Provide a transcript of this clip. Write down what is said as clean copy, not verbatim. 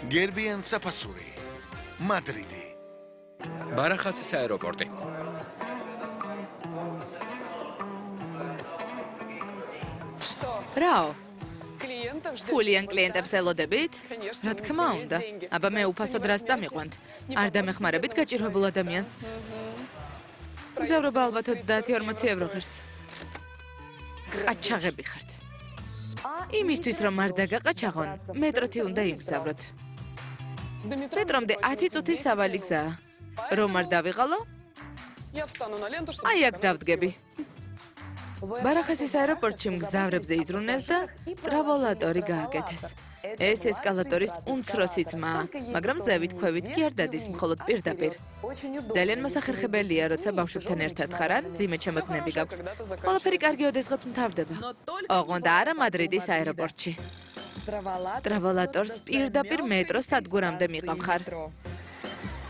გერბიან საფასური, მადრიდი. ბარახასის აეროპორტი. რაო? ფულიან კლიენტებს ელოდებით? რა თქმა უნდა. აბა მე უფასოდ რას დამიყვანთ? არ დამეხმარებით გაჭირვებულ ადამიანს. მგზავრობა ალბათ 30-40 ევრო ღირს. ყაჩაღები ხართ. იმისთვის რომ არ დაგაყაჩაღონ, მეტროთი უნდა იმგზავროთ. მეტრომდე 10 წუთის სავალი გზაა. რომ არ დავიღალო? აი აქ დავდგები. ბარახასის აეროპორტში მგზავრებზე იზრუნეს და ტრაბოლატორი გააკეთეს. ეს ესკალატორის უმცროსი ძმაა, მაგრამ ზევით ქვევით კი არ დადის, მხოლოდ პირდაპირ. ძალიან მოსახერხებელია, როცა ბავშვებთან ერთად ხარ ან ძიმე ჩემოდნები გაქვს. ყველაფერი კარგი ოდესღაც მთავრდება. ოღონდ არა მადრიდის აეროპორტში. ტრაბოლატორს პირდაპირ მეტროს სადგურამდე მიყავ ხარ.